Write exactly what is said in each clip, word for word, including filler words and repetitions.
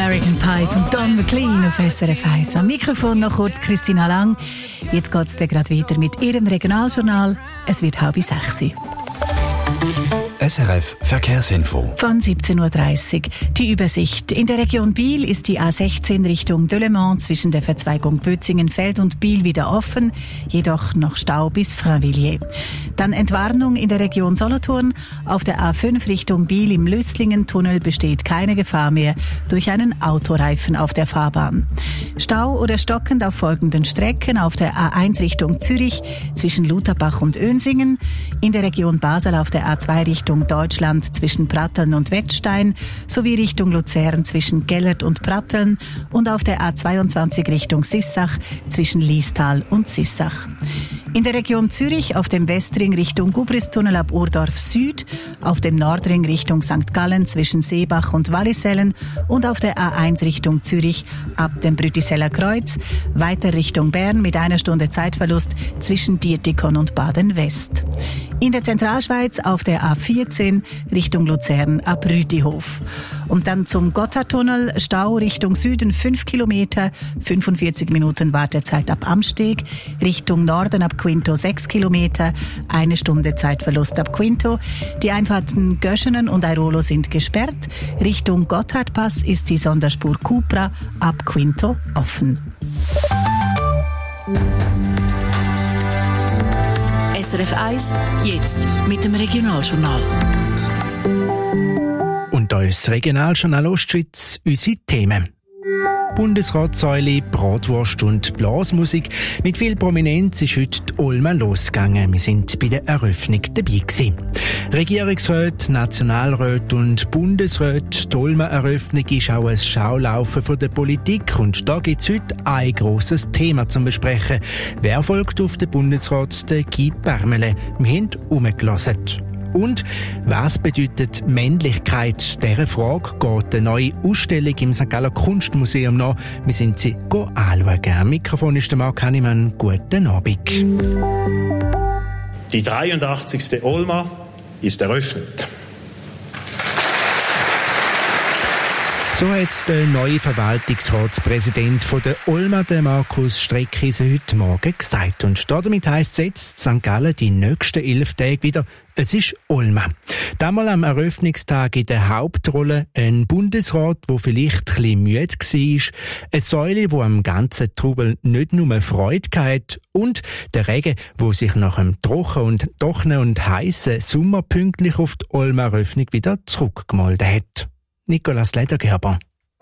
American Pie von Don McLean auf S R F eins. Am Mikrofon noch kurz Christina Lang. Jetzt geht es gerade weiter mit ihrem Regionaljournal. Es wird halb sechs. S R F Verkehrsinfo. Von siebzehn Uhr dreißig. Die Übersicht. In der Region Biel ist die A sechzehn Richtung Delemont zwischen der Verzweigung Bötzingenfeld und Biel wieder offen, jedoch noch Stau bis Frainvilliers. Dann Entwarnung in der Region Solothurn. Auf der A fünf Richtung Biel im Lösslingen-Tunnel besteht keine Gefahr mehr durch einen Autoreifen auf der Fahrbahn. Stau oder stockend auf folgenden Strecken: auf der A eins Richtung Zürich zwischen Lutherbach und Önsingen, in der Region Basel auf der A zwei Richtung Deutschland zwischen Pratteln und Wettstein sowie Richtung Luzern zwischen Gellert und Pratteln und auf der A zweiundzwanzig Richtung Sissach zwischen Liestal und Sissach. In der Region Zürich auf dem Westring Richtung Gubristunnel ab Urdorf Süd, auf dem Nordring Richtung Sankt Gallen zwischen Seebach und Wallisellen und auf der A eins Richtung Zürich ab dem Brütiseller Kreuz, weiter Richtung Bern mit einer Stunde Zeitverlust zwischen Dietikon und Baden-West. In der Zentralschweiz auf der A vierzehn Richtung Luzern ab Rütihof. Und dann zum Gotthardtunnel, Stau Richtung Süden fünf Kilometer, fünfundvierzig Minuten Wartezeit ab Amsteg, Richtung Norden ab Quinto sechs Kilometer, eine Stunde Zeitverlust ab Quinto. Die Einfahrten Göschenen und Airolo sind gesperrt. Richtung Gotthardpass ist die Sonderspur Cupra ab Quinto offen. S R F eins, jetzt mit dem Regionaljournal. Und da ist das Regionaljournal Ostschweiz, unsere Themen. Bundesratssäule, Bratwurst und Blasmusik. Mit viel Prominenz ist heute die Olma losgegangen. Wir sind bei der Eröffnung dabei gewesen. Regierungsräte, Nationalräte und Bundesräte. Die Olma-Eröffnung ist auch ein Schaulaufen von der Politik. Und da gibt es heute ein grosses Thema zum Besprechen. Wer folgt auf den Bundesrat? Der Guy Parmelin. Wir haben umgelassen. Und was bedeutet Männlichkeit? Dieser Frage geht eine neue Ausstellung im Sankt Galler Kunstmuseum nach. Wir sind sie anschauen. Am Mikrofon ist der Marc Hannemann. Guten Abend. Die dreiundachtzigste Olma ist eröffnet. So hat der neue Verwaltungsratspräsident von der Olma, der Markus Streckise, heute Morgen gesagt. Und damit heisst es jetzt, Sankt Gallen die nächsten elf Tage wieder, es ist Olma. Damals am Eröffnungstag in der Hauptrolle ein Bundesrat, der vielleicht ein bisschen müde war, eine Säule, die am ganzen Trubel nicht nur Freude hatte und der Regen, wo sich nach einem trocken und trockenen und heissen Sommer pünktlich auf die Olma-Eröffnung wieder zurückgemeldet hat. Nicolas Ledergerber.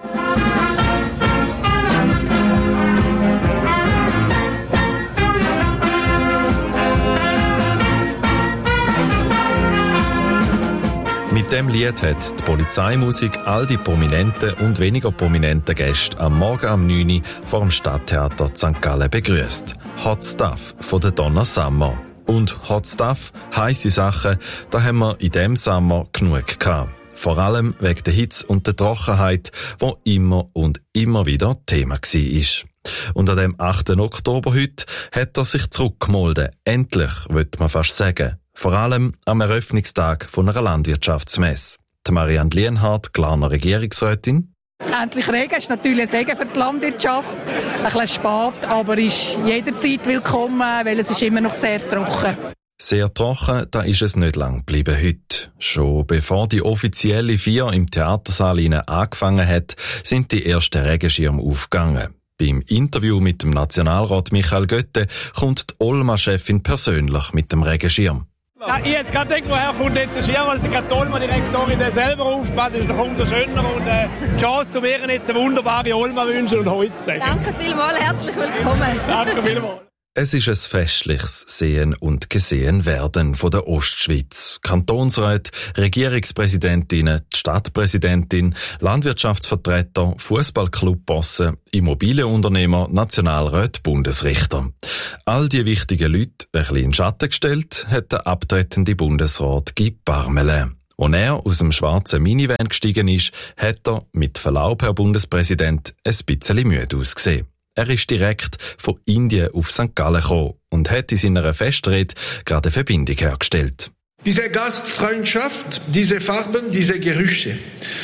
Mit dem Lied hat die Polizeimusik all die prominenten und weniger prominenten Gäste am Morgen um neun Uhr vor dem Stadttheater Sankt Gallen begrüßt. Hot Stuff von der Donna Summer. Und Hot Stuff, heisse Sachen, da haben wir in diesem Sommer genug gehabt. Vor allem wegen der Hitze und der Trockenheit, wo immer und immer wieder Thema war. Und an dem achten Oktober heute hat er sich zurückgemeldet. Endlich, würde man fast sagen. Vor allem am Eröffnungstag von einer Landwirtschaftsmesse. Die Marianne Lienhardt, Glarner Regierungsrätin. Endlich Regen ist natürlich ein Segen für die Landwirtschaft. Ein bisschen spät, aber ist jederzeit willkommen, weil es ist immer noch sehr trocken. Sehr trocken, da ist es nicht lang geblieben heute. Schon bevor die offizielle Feier im Theatersaal angefangen hat, sind die ersten Regenschirme aufgegangen. Beim Interview mit dem Nationalrat Michael Götte kommt die Olma-Chefin persönlich mit dem Regenschirm. Ja, ich hätte gerade gedacht, woher kommt jetzt der Schirm, weil sie gerade die Olma-Direktorin selber aufbaut. Das ist doch umso schöner und äh, die Chance, zu mir jetzt eine wunderbare Olma wünschen und heute sagen. Danke vielmals, herzlich willkommen. Danke vielmals. Es ist ein festliches Sehen und Gesehen werden von der Ostschweiz. Kantonsräte, Regierungspräsidentinnen, die Stadtpräsidentin, Landwirtschaftsvertreter, Fußballclubbosse, Immobilienunternehmer, Nationalräte, Bundesrichter. All die wichtigen Leute ein bisschen in den Schatten gestellt, hat der abtretende Bundesrat Guy Parmelin. Als er aus dem schwarzen Minivan gestiegen ist, hat er, mit Verlaub, Herr Bundespräsident, ein bisschen müde ausgesehen. Er ist direkt von Indien auf Sankt Gallen gekommen und hat in seiner Festrede gerade eine Verbindung hergestellt. Diese Gastfreundschaft, diese Farben, diese Gerüche,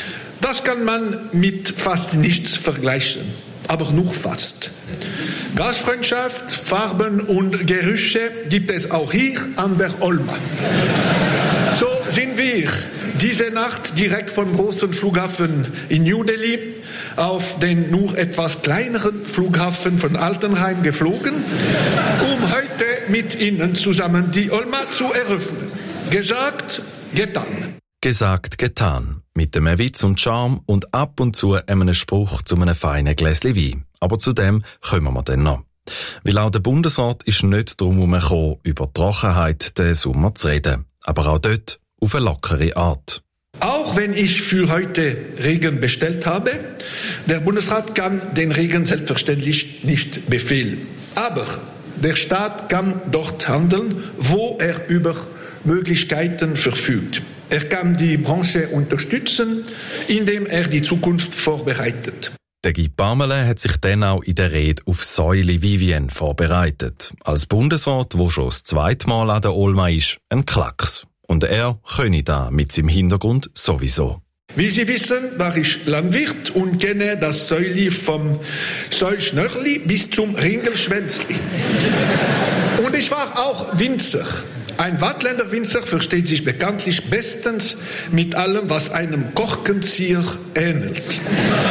Das kann man mit fast nichts vergleichen, aber nur fast. Gastfreundschaft, Farben und Gerüche gibt es auch hier an der Olma. So sind wir diese Nacht direkt vom großen Flughafen in New Delhi auf den nur etwas kleineren Flughafen von Altenheim geflogen, um heute mit Ihnen zusammen die Olma zu eröffnen. Gesagt, getan. Gesagt, getan. Mit einem Witz und Charme und ab und zu einem Spruch zu einem feinen Gläschen Wein. Aber zu dem kommen wir dann noch. Weil auch der Bundesrat ist nicht darum herumgekommen, über die Trockenheit den Sommer zu reden. Aber auch dort auf eine lockere Art. Auch wenn ich für heute Regen bestellt habe, der Bundesrat kann den Regen selbstverständlich nicht befehlen. Aber der Staat kann dort handeln, wo er über Möglichkeiten verfügt. Er kann die Branche unterstützen, indem er die Zukunft vorbereitet. Der Guy Parmelin hat sich dann auch in der Rede auf Säule Vivien vorbereitet. Als Bundesrat, der schon das zweite Mal an der Olma ist, ein Klacks. Und er könne da mit seinem Hintergrund sowieso. Wie Sie wissen, war ich Landwirt und kenne das Säuli vom Säulschnörli bis zum Ringelschwänzli. Und ich war auch Winzer. Ein Waadtländer Winzer versteht sich bekanntlich bestens mit allem, was einem Korkenzieher ähnelt.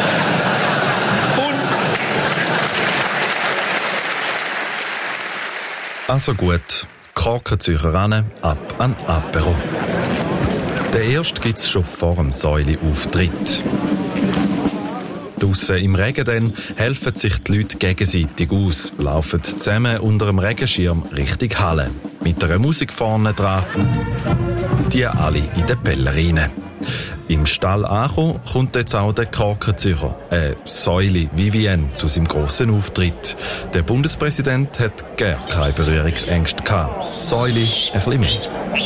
Also gut, Korkenzieher ran, ab an Apero. Der erste gibt's schon vor dem Säule-Auftritt. Draussen im Regen dann helfen sich die Leute gegenseitig aus, laufen zusammen unter dem Regenschirm Richtung Halle. Mit einer Musik vorne dran, die alle in den Pellerinen. Im Stall angekommen, kommt jetzt auch der Korkenzieher, äh, Säule Vivien, zu seinem grossen Auftritt. Der Bundespräsident hat gar keine Berührungsängste gehabt. Säule ein bisschen mehr.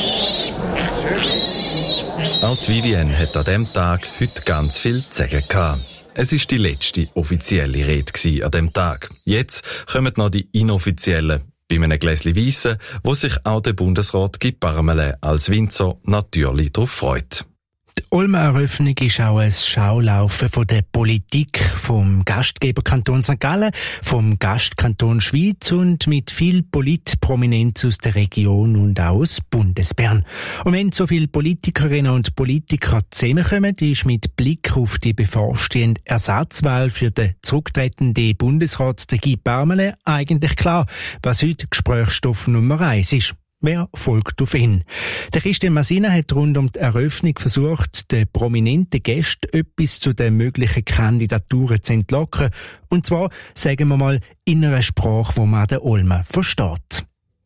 Auch die Vivien hat an diesem Tag heute ganz viel zu sagen gehabt. Es war die letzte offizielle Rede an diesem Tag. Jetzt kommen noch die inoffiziellen, bei einem Gläschen Weisse, wo sich auch der Bundesrat Guy Parmelin als Winzer natürlich darauf freut. Die Olma-Eröffnung ist auch ein Schaulaufen von der Politik vom Gastgeberkanton Sankt Gallen, vom Gastkanton Schwyz und mit viel Politprominenz aus der Region und auch aus Bundesbern. Und wenn so viele Politikerinnen und Politiker zusammenkommen, ist mit Blick auf die bevorstehende Ersatzwahl für den zurücktretenden Bundesrat, der Guy Parmelin, eigentlich klar, was heute Gesprächsstoff Nummer eins ist. Wer folgt auf ihn? Der Christian Masina hat rund um die Eröffnung versucht, den prominenten Gästen etwas zu den möglichen Kandidaturen zu entlocken. Und zwar, sagen wir mal, in einer Sprache, die man der Olma versteht.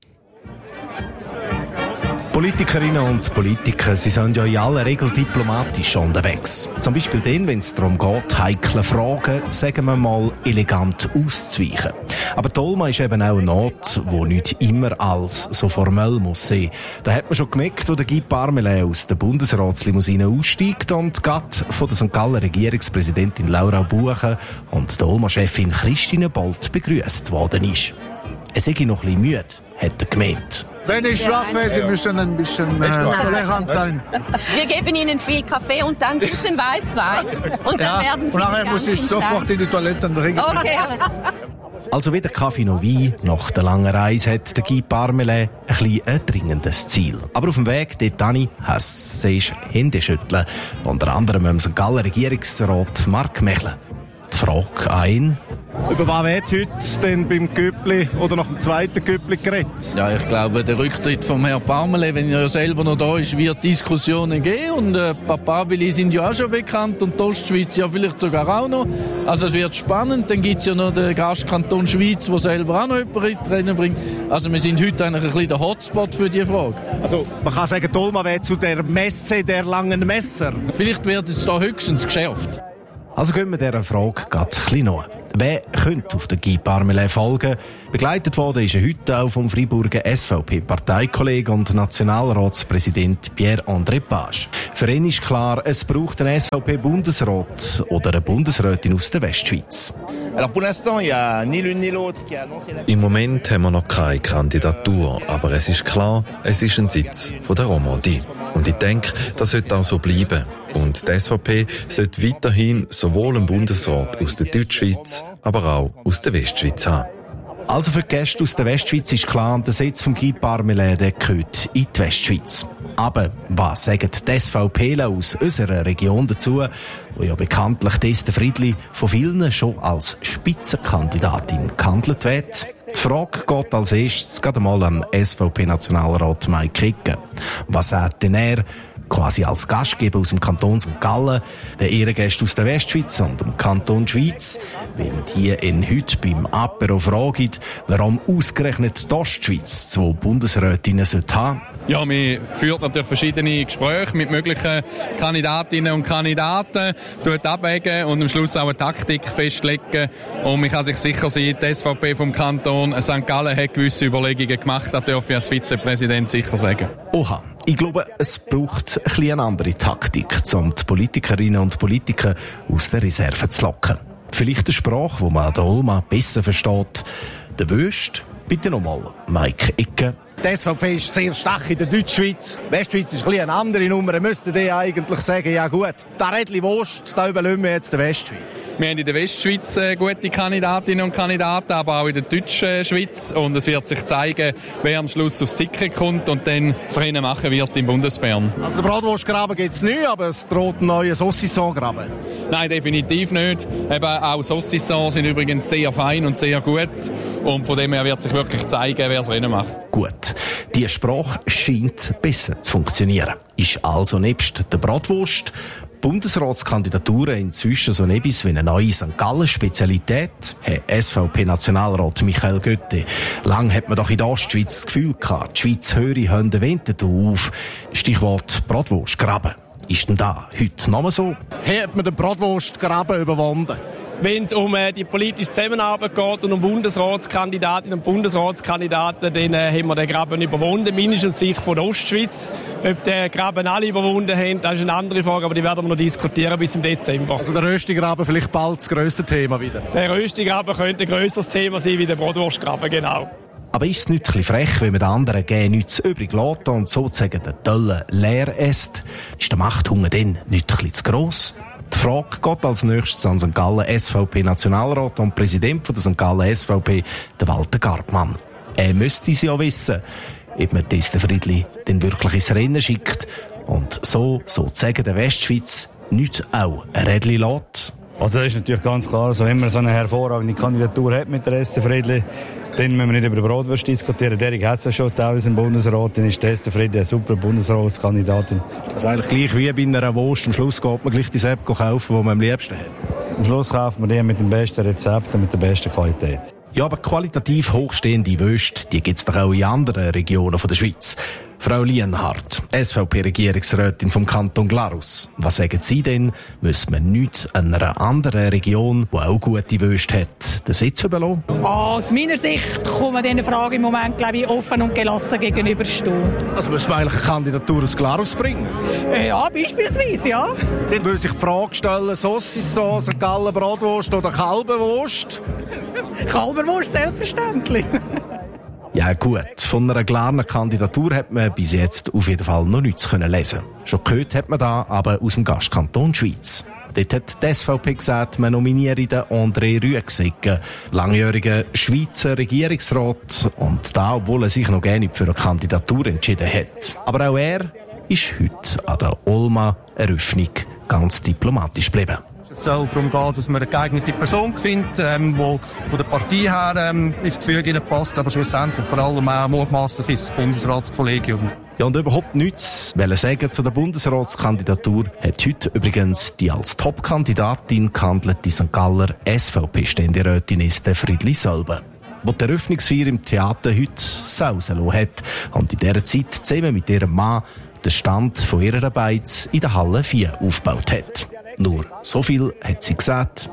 Politikerinnen und Politiker, sie sind ja in aller Regel diplomatisch unterwegs. Zum Beispiel dann, wenn es darum geht, heikle Fragen, sagen wir mal, elegant auszuweichen. Aber die Olma ist eben auch ein Ort, wo nicht immer alles so formell muss sein. Da hat man schon gemerkt, wo der Guy Parmelin aus der Bundesratslimousine aussteigt und gerade von der Sankt Galler Regierungspräsidentin Laura Buchen und der Olma-Chefin Christine Bolt begrüßt worden ist. Er sei noch ein bisschen müde, hat er gemeint. Wenn ich schlafe, Sie müssen ein bisschen äh, tolerant sein. Wir geben Ihnen viel Kaffee und dann ein bisschen Weißwein. Und dann ja, werden Sie und nachher muss ich sofort in die Toilette bringen. Okay. Also weder Kaffee noch Wein. Nach der langen Reise hat der Guy Parmelin ein bisschen ein dringendes Ziel. Aber auf dem Weg dorthin heisst es Hände schütteln. Unter anderem mit dem Sankt Galler Regierungsrat Mark Mechelen. Die Frage an ihn: Über was wird heute denn beim Göppli oder nach dem zweiten Göppli geredet? Ja, ich glaube, der Rücktritt vom Herrn Parmelin, wenn er ja selber noch da ist, wird Diskussionen geben. Und äh, Papabili sind ja auch schon bekannt und die Ostschweiz ja vielleicht sogar auch noch. Also es wird spannend. Dann gibt es ja noch den Gastkanton Schweiz, der selber auch noch jemanden reinbringt. Also wir sind heute eigentlich ein bisschen der Hotspot für diese Frage. Also man kann sagen, die Olma wäre zu der Messe der langen Messer. Vielleicht wird es da höchstens geschärft. Also gehen wir dieser Frage gerade ein bisschen nach. Wer könnte auf den Guy Parmelin folgen? Begleitet worden ist er heute auch vom Freiburger S V P-Parteikollegen und Nationalratspräsident Pierre-André Page. Für ihn ist klar, es braucht einen S V P-Bundesrat oder eine Bundesrätin aus der Westschweiz. Im Moment haben wir noch keine Kandidatur, aber es ist klar, es ist ein Sitz von der Romandie. Und ich denke, das sollte auch so bleiben. Und die S V P sollte weiterhin sowohl einen Bundesrat aus der Deutschschweiz, aber auch aus der Westschweiz haben. Also für die Gäste aus der Westschweiz ist klar, der Sitz vom Guy Parmelin gehört in die Westschweiz. Aber was sagen die SVPler aus unserer Region dazu, wo ja bekanntlich Esther Friedli von vielen schon als Spitzenkandidatin gehandelt wird? Die Frage geht als erstes gerade mal an S V P-Nationalrat Mike Kicke. Was sagt denn er, quasi als Gastgeber aus dem Kanton Sankt Gallen, der Ehrengäste aus der Westschweiz und dem Kanton Schweiz, wenn die ihn heute beim Apero fragen, warum ausgerechnet die Ostschweiz zwei Bundesrätinnen sollte haben? Ja, wir führen natürlich verschiedene Gespräche mit möglichen Kandidatinnen und Kandidaten, tut abwägen und am Schluss auch eine Taktik festlegen. Und man kann sich sicher sein, die S V P vom Kanton Sankt Gallen hat gewisse Überlegungen gemacht, das darf ich als Vizepräsident sicher sagen. Oha. Ich glaube, es braucht ein bisschen eine andere Taktik, um die Politikerinnen und Politiker aus der Reserve zu locken. Vielleicht eine Sprache, die man an der Olma besser versteht. Der Wöst, bitte nochmal, Mike Icke. Die S V P ist sehr stark in der Deutschschweiz. Die Westschweiz ist ein bisschen eine andere Nummer. Müssten die eigentlich sagen, ja gut, der Rädli Wurst, da überlassen wir jetzt der Westschweiz. Wir haben in der Westschweiz äh, gute Kandidatinnen und Kandidaten, aber auch in der Deutschschweiz. Und es wird sich zeigen, wer am Schluss aufs Ticket kommt und dann das Rennen machen wird im Bundesbern. Also den Bratwurstgraben gibt es nicht, aber es droht ein neuer Saucisson-Graben. Nein, definitiv nicht. Eben auch Saucisson sind übrigens sehr fein und sehr gut. Und von dem her wird sich wirklich zeigen, wer das Rennen macht. Gut. Die Sprache scheint besser zu funktionieren. Ist also nebst der Bratwurst Bundesratskandidaturen inzwischen so etwas wie eine neue Sankt Gallen-Spezialität? Herr S V P-Nationalrat Michael Götte. Lang hat man doch in der Ostschweiz das Gefühl gehabt, die Schweiz höre Hände Winterthur auf. Stichwort Bratwurstgraben. Ist denn da heute noch mal so? Hat man den Bratwurstgraben überwunden? Wenn es um äh, die politische Zusammenarbeit geht und um Bundesratskandidatinnen und Bundesratskandidaten, dann äh, haben wir den Graben überwunden, mindestens Sicht von der Ostschweiz. Ob den Graben alle überwunden haben, das ist eine andere Frage, aber die werden wir noch diskutieren bis im Dezember. Also der Röstigraben vielleicht bald das grösste Thema wieder? Der Röstigraben könnte ein grösseres Thema sein wie der Bratwurstgraben, genau. Aber ist es nicht ein bisschen frech, wenn man den anderen gerne nichts übrig lässt und sozusagen den Töllen leer isst? Ist der Machthunger dann nicht ein bisschen zu gross? Die Frage geht als nächstes an Sankt Gallen S V P-Nationalrat und Präsident von der Sankt Gallen S V P, der Walter Gartmann. Er müsste es ja wissen, ob man Esther Friedli denn wirklich ins Rennen schickt und so sozusagen der Westschweiz nicht auch ein Rädli lässt. Also das ist natürlich ganz klar, also wenn man so eine hervorragende Kandidatur hat mit der Esther Friedli, dann müssen wir nicht über Bratwurst diskutieren. Derek hat es ja schon teilweise im Bundesrat, dann ist die Esther Friedli eine super Bundesratskandidatin. Also eigentlich gleich wie bei einer Wurst. Am Schluss geht man gleich die Sepp kaufen, die man am liebsten hat. Am Schluss kauft man die mit dem besten Rezept und mit der besten Qualität. Ja, aber qualitativ hochstehende Würste, die gibt es doch auch in anderen Regionen der Schweiz. Frau Lienhardt, S V P-Regierungsrätin vom Kanton Glarus. Was sagen Sie denn? Müssen wir nicht einer anderen Region, die auch gute Würste hat, den Sitz überlassen? Aus meiner Sicht kann man dieser Frage im Moment, glaube ich, offen und gelassen gegenüberstehen. Also müssen wir eigentlich eine Kandidatur aus Glarus bringen? Ja, beispielsweise, ja. Dann würde sich die Frage stellen, Saucisson, Sankt Gallen Bratwurst oder Kalbenwurst? Kalbenwurst, selbstverständlich. Ja gut, von einer klaren Kandidatur hat man bis jetzt auf jeden Fall noch nichts können lesen. Schon gehört hat man da aber aus dem Gastkanton Schweiz. Dort hat die S V P gesagt, man nominiere den André Rüegsegger, langjähriger Schweizer Regierungsrat, und da, obwohl er sich noch gerne für eine Kandidatur entschieden hat. Aber auch er ist heute an der Olma-Eröffnung ganz diplomatisch geblieben. Es soll darum gehen, dass man eine geeignete Person findet, ähm, die von der Partei her ähm, ins Gefüge passt, aber schlussendlich vor allem auch mutmaßlich ins Bundesratskollegium. Ja, und überhaupt nichts wollen sagen zu der Bundesratskandidatur hat heute übrigens die als Top-Kandidatin gehandelte Sankt Galler S V P-Ständerätin Esther Friedli selber, die die Eröffnungsfeier im Theater heute sausen lassen hat und in dieser Zeit zusammen mit ihrem Mann den Stand von ihrer Beiz in der Halle vier aufgebaut hat. Nur so viel hat sie gesagt.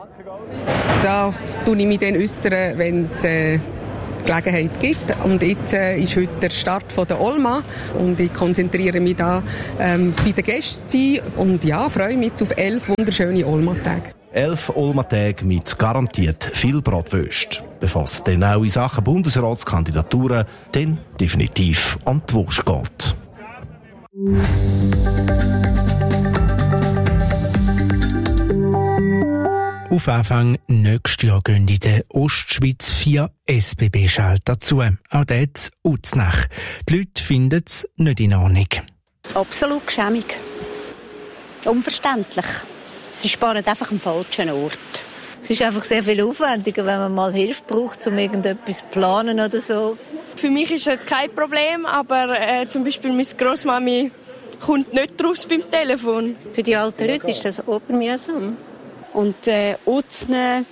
Da tue ich mich dann äußern, wenn es äh, Gelegenheit gibt. Und jetzt äh, ist heute der Start von der Olma und ich konzentriere mich da ähm, bei den Gästen zu sein und ja, freue mich jetzt auf elf wunderschöne Olma-Tage. Elf Olma-Tage mit garantiert viel Bratwurst. Bevor es dann auch in Sachen Bundesratskandidaturen dann definitiv an die Wurst geht. Auf Anfang nächstes Jahr gehen in der Ostschweiz vier S B B-Schalter zu. Auch dort Uznach. Die Leute finden es nicht in Ordnung. Absolut geschämig. Unverständlich. Sie sparen einfach am falschen Ort. Es ist einfach sehr viel aufwendiger, wenn man mal Hilfe braucht, um irgendetwas zu planen oder so. Für mich ist das kein Problem, aber äh, zum Beispiel meine Grossmami kommt nicht raus beim Telefon. Für die alten Leute ist das obermühsam. Und äh, Utzne,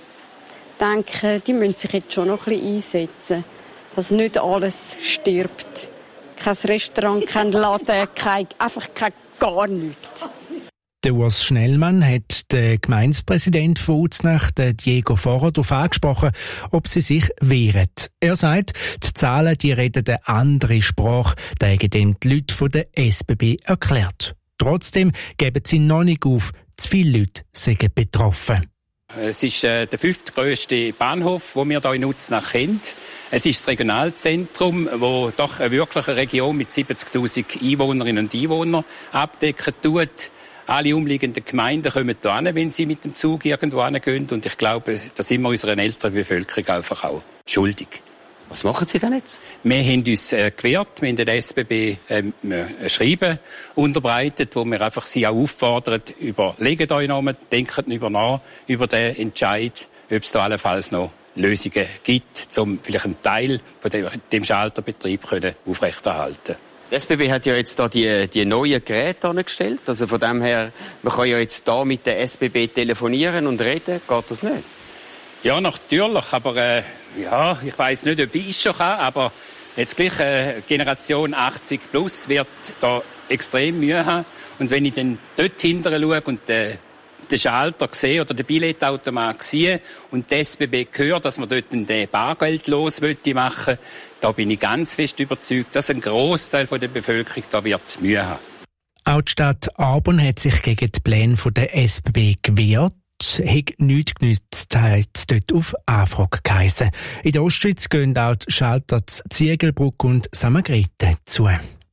denke, die müssen sich jetzt schon noch ein bisschen einsetzen, dass nicht alles stirbt. Kein Restaurant, kein Laden, kein, einfach kein, gar nichts. Der Urs Schnellmann hat den Gemeindepräsident von Uznach, den Diego Vorrer, darauf angesprochen, ob sie sich wehren. Er sagt, die Zahlen die reden eine andere Sprache, da haben dem die Leute von der S B B erklärt. Trotzdem geben sie noch nicht auf, zu viele Leute sind betroffen. Es ist äh, der fünftgrösste Bahnhof, den wir hier in Uznach kennen. Es ist das Regionalzentrum, das doch eine wirkliche Region mit siebzigtausend Einwohnerinnen und Einwohnern abdecken tut. Alle umliegenden Gemeinden kommen hier hin, wenn sie mit dem Zug irgendwo hingehen. Und ich glaube, da sind wir unserer älteren Bevölkerung einfach auch schuldig. Was machen Sie denn jetzt? Wir haben uns äh, gewehrt. Wir haben den S B B äh, ein Schreiben unterbreitet, wo wir einfach sie auch auffordern, überlegt euch nochmal, denkt darüber nach, über den Entscheid, ob es da allenfalls noch Lösungen gibt, um vielleicht einen Teil von dem, dem Schalterbetrieb können aufrechterhalten. Die S B B hat ja jetzt da die, die neuen Geräte angestellt. Also von dem her, man kann ja jetzt da mit der S B B telefonieren und reden. Geht das nicht? Ja, natürlich. Aber äh, ja, ich weiss nicht, ob ich es schon kann. Aber jetzt gleich äh, Generation achtzig plus wird da extrem Mühe haben. Und wenn ich dann dort hinterher schaue und äh, den Schalter sehe oder den Billetautomat sehe und die S B B hört, dass man dort den Bargeld los machen will, da bin ich ganz fest überzeugt, dass ein Grossteil der Bevölkerung da wird Mühe haben. Auch die Stadt Arbon hat sich gegen die Pläne der S B B gewehrt. Hat nichts genützt, hat dort auf Anfrage geheissen. In der Ostschweiz gehen auch die Schalter Ziegelbrück und Samagrite zu.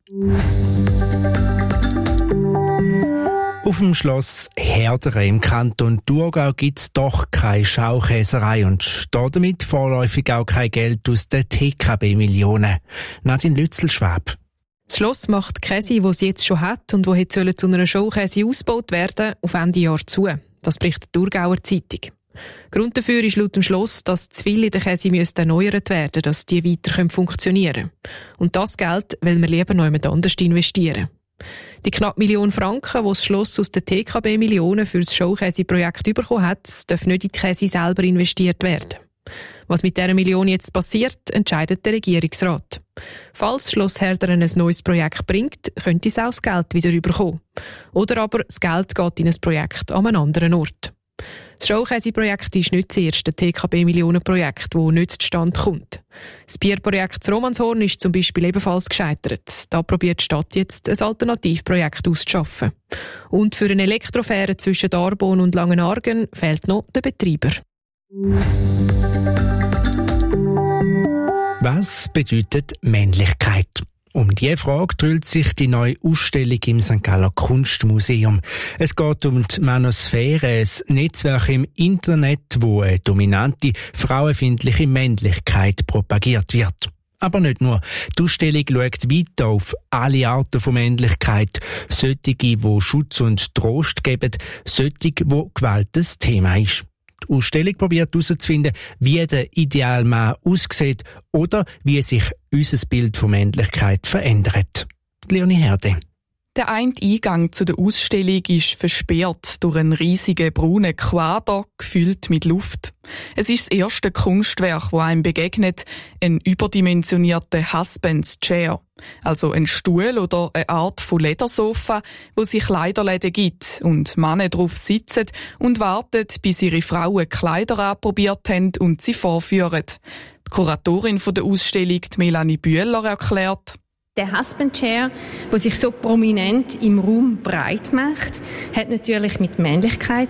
Auf dem Schloss Herderen im Kanton Thurgau gibt es doch keine Schaukäserei und damit vorläufig auch kein Geld aus den T K B-Millionen. Nadine Lützel-Schwab. Das Schloss macht Käse, die es jetzt schon hat und die jetzt zu einer Showkäse ausgebaut werden, auf Ende Jahr zu. Das berichtet die Thurgauer Zeitung. Grund dafür ist laut dem Schloss, dass zu viel in der Käse erneuert werden müssen, dass die weiter funktionieren können. Und das Geld will man lieber noch jemand anders investieren. Die knapp Million Franken, die das Schloss aus den T K B-Millionen für das Showkäse-Projekt bekommen hat, dürfen nicht in die Käse selber investiert werden. Was mit dieser Million jetzt passiert, entscheidet der Regierungsrat. Falls das Schloss Herderen ein neues Projekt bringt, könnte es auch das Geld wieder überkommen. Oder aber das Geld geht in ein Projekt an einem anderen Ort. Das Showkäse-Projekt ist nicht das erste T K B-Millionen-Projekt, das nicht zustande kommt. Das Bierprojekt zu Romanshorn ist zum Beispiel ebenfalls gescheitert. Da probiert die Stadt jetzt ein Alternativprojekt auszuschaffen. Und für eine Elektrofähre zwischen Arbon und Langenargen fehlt noch der Betreiber. Was bedeutet Männlichkeit? Um diese Frage dreht sich die neue Ausstellung im Sankt Galler Kunstmuseum. Es geht um die Manosphäre, ein Netzwerk im Internet, wo eine dominante, frauenfeindliche Männlichkeit propagiert wird. Aber nicht nur. Die Ausstellung schaut weiter auf alle Arten von Männlichkeit. Solche, die Schutz und Trost geben, solche, wo Gewalt das Thema ist. Die Ausstellung probiert herauszufinden, wie der ideale Mann aussieht oder wie sich unser Bild von Männlichkeit verändert. Leonie Herde. Der eine Eingang zu der Ausstellung ist versperrt durch einen riesigen braunen Quader, gefüllt mit Luft. Es ist das erste Kunstwerk, das einem begegnet, ein überdimensionierter Husband's Chair. Also ein Stuhl oder eine Art von Ledersofa, wo sich Kleiderläden gibt und Männer drauf sitzen und warten, bis ihre Frauen Kleider anprobiert haben und sie vorführen. Die Kuratorin der Ausstellung, Melanie Bühler, erklärt: Der Husband Chair, der sich so prominent im Raum breit macht, hat natürlich mit Männlichkeit